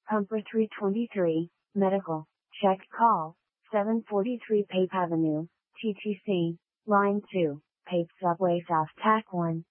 Pumper 323, Medical, check call, 743 Pape Avenue, TTC, Line 2, Pape Subway South TAC 1.